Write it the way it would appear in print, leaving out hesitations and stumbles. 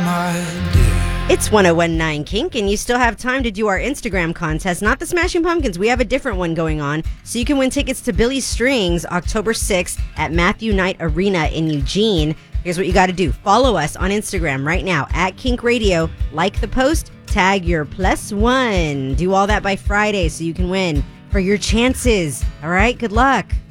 my dear. It's 1019 Kink, and you still have time to do our Instagram contest, not the Smashing Pumpkins. We have a different one going on, so you can win tickets to Billy Strings October 6th at Matthew Knight Arena in Eugene. Here's what you got to do. Follow us on Instagram right now at Kink Radio. Like the post, tag your +1. Do all that by Friday so you can win for your chances. All right, good luck.